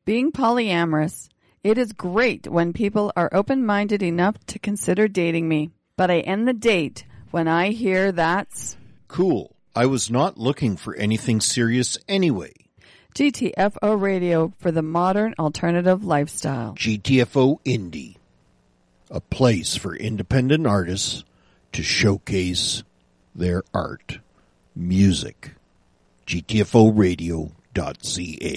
being polyamorous. It is great when people are open-minded enough to consider dating me. But I end the date when I hear that's... Cool. I was not looking for anything serious anyway. GTFO Radio for the modern alternative lifestyle. GTFO Indie. A place for independent artists to showcase their art. Music. GTFOradio.ca